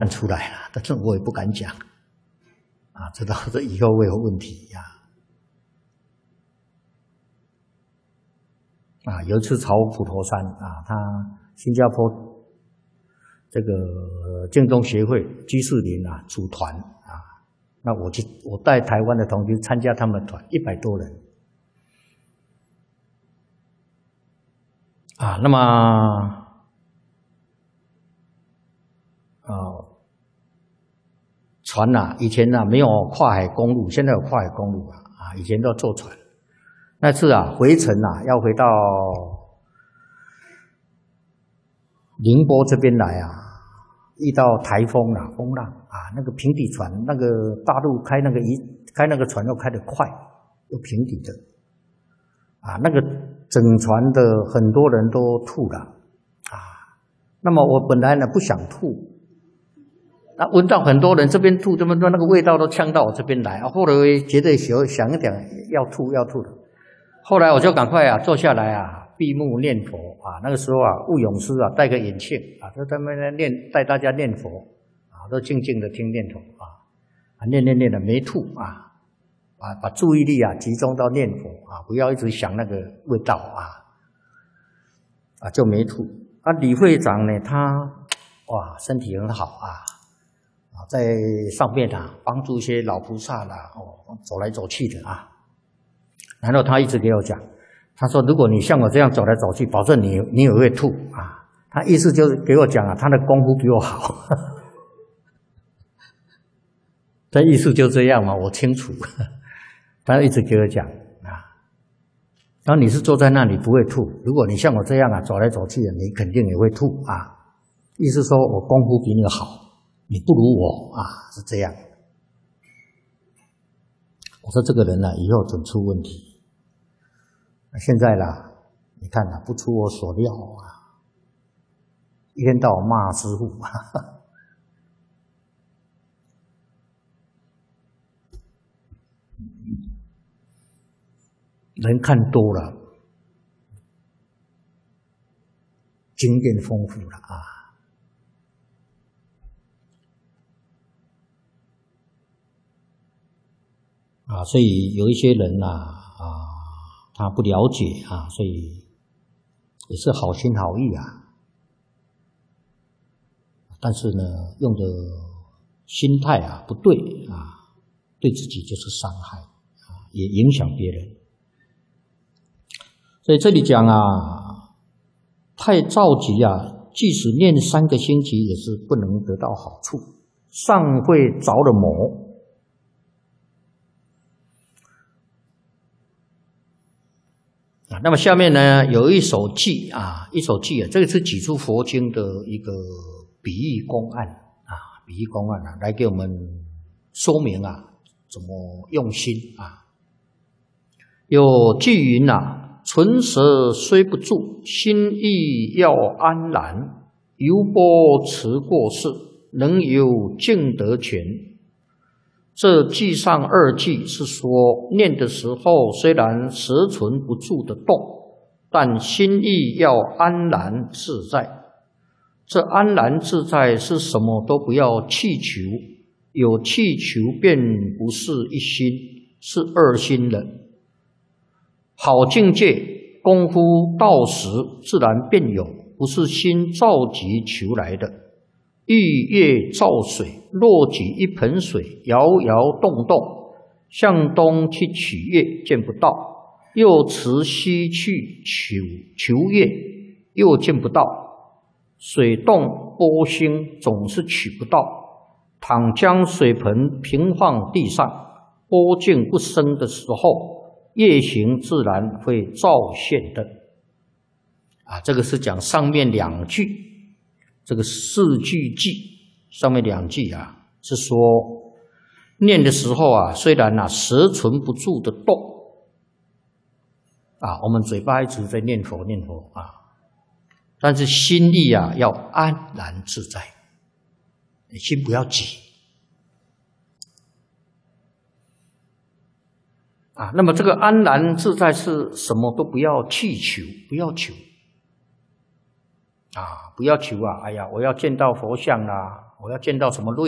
看出来了，但是我也不敢讲啊，知道这以后会有问题呀。啊，有一次朝普陀山啊，他新加坡这个净宗协会居士林啊组团啊，那我带台湾的同学参加他们的团，100多人啊，那么船啊，以前啊没有跨海公路，现在有跨海公路啊，以前都要坐船。那次啊回程啊，要回到宁波这边来啊，遇到台风啊，风浪啊，那个平底船，那个大陆开那个船又开得快，又平底的啊，那个整船的很多人都吐了啊。那么我本来呢不想吐，那闻到很多人这边吐，这么多那个味道都呛到我这边来啊。后来我觉得想一点要吐的，后来我就赶快啊坐下来啊闭目念佛啊。那个时候啊，悟勇师啊戴个眼镜啊，就在那边带大家念佛啊，都静静的听念佛啊，念的没吐啊。把注意力啊集中到念佛啊，不要一直想那个味道啊，就没吐。啊，李会长呢，他哇身体很好啊，在上面啊帮助一些老菩萨啦，走来走去的啊。然后他一直给我讲，他说如果你像我这样走来走去，保证你也会吐啊。他意思就是给我讲啊，他的功夫比我好。这意思就这样嘛，我清楚。他一直给我讲啊，然后你是坐在那里不会吐，如果你像我这样啊走来走去的，你肯定也会吐啊。意思说我功夫比你好，你不如我啊，是这样。我说这个人呢，以后准出问题。现在啦，你看啦，不出我所料啊，一天到晚骂师父。人看多了，经验丰富了啊，所以有一些人他不了解啊，所以也是好心好意啊，但是呢，用的心态啊不对啊，对自己就是伤害啊，也影响别人。所以这里讲啊，太着急啊，即使念3个星期也是不能得到好处，尚会着了魔。那么下面呢有一首偈啊，这个是几出佛经的一个比喻公案啊，来给我们说明啊怎么用心啊。有偈云啊，唇舌虽不住，心意要安然。犹波持过世，能有净德全。这偈上2句是说，念的时候虽然舌唇不住的动，但心意要安然自在。这安然自在是什么都不要气求，有气求便不是一心，是2心了。好境界功夫到时自然便有，不是心着急求来的。玉液照水，若举一盆水，摇摇动动，向东去取月，见不到；又持西去求月，又见不到。水动波兴，总是取不到。倘将水盆平放地上，波静不生的时候，月形自然会照现的。这个是讲上面2句。这个4句偈上面2句啊，是说念的时候啊，虽然舌唇不住的动我们嘴巴一直在念佛但是心力要安然自在，你心不要急那么这个安然自在是什么都不要去求，不要求不要求哎呀，我要见到佛像啦， 我要见到什么瑞